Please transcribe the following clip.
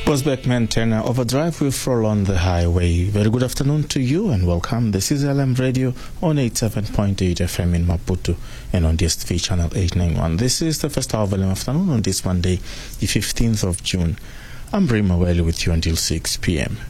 Was Beckman Turner Overdrive with Roll on the Highway. Very good afternoon to you and welcome. This is LM Radio on 87.8 FM in Maputo and on DSTV channel 891. This is the first hour of LM Afternoon on this Monday, the 15th of June. I'm Brima Welly with you until 6 p.m.